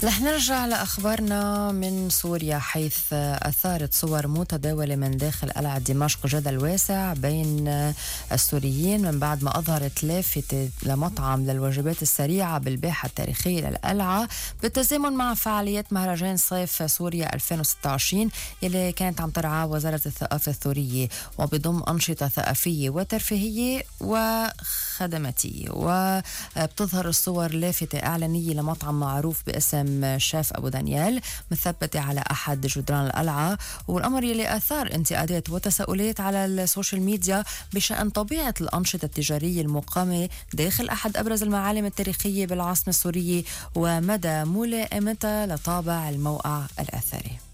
رح نرجع لأخبارنا من سوريا، حيث أثارت صور متداولة من داخل قلعة دمشق جدل واسع بين السوريين من بعد ما أظهرت لافتة لمطعم للوجبات السريعة بالباحة التاريخية للقلعة بالتزامن مع فعاليات مهرجان صيف سوريا 2026 يلي كانت عم ترعاه وزارة الثقافة السورية، وبضم أنشطة ثقافية وترفيهية وخدماتية. وبتظهر الصور لافتة إعلانية لمطعم معروف باسم شيف أبو دانيال مثبتة على أحد جدران القلعة، والأمر يلي أثار انتقادات وتساؤلات على السوشيال ميديا بشأن طبيعة الأنشطة التجارية المقامة داخل أحد أبرز المعالم التاريخية بالعاصمة السورية ومدى ملائمتها لطابع الموقع الأثري.